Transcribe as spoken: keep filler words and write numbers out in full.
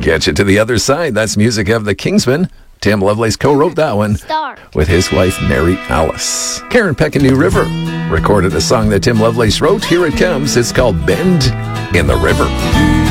Get you to the other side. That's music of the Kingsmen. Tim Lovelace co-wrote that one Start. with his wife, Mary Alice. Karen Peck and New River recorded a song that Tim Lovelace wrote. Here it comes. It's called Bend in the River.